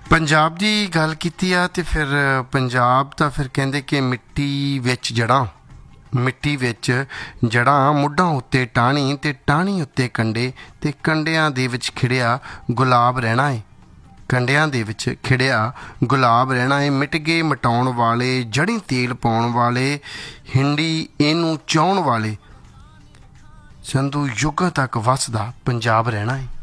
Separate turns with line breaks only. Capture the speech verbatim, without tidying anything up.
पंजाब की गल कीती आ ते फिर पंजाब तो फिर कहंदे कि मिट्टी विच जड़ां मिट्टी विच जड़ां मुड्ढां उत्ते टाहनी ते टाहनी उत्ते कंडे ते कंडियां दे विच खिड़िया गुलाब रहना है कंडियां दे विच खिड़िया गुलाब रहना है मिट गए मटाउण वाले जड़ी तेल पाउण वाले हिंडी इनू चाउण वाले संधू युगां तक वसदा पंजाब रहना है।